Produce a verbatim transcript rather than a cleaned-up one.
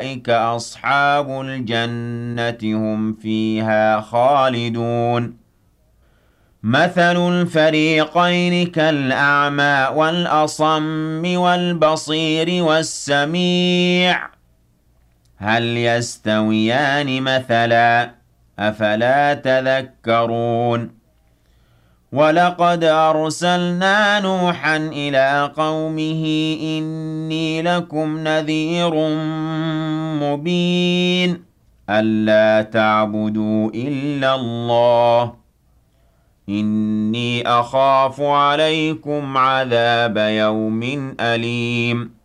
أولئك أصحاب الجنة هم فيها خالدون مثل الفريقين كالأعمى والأصم والبصير والسميع هل يستويان مثلا أفلا تذكرون ولقد أرسلنا نوحا إلى قومه إني لكم نذير مبين ألا تعبدوا إلا الله إني أخاف عليكم عذاب يوم أليم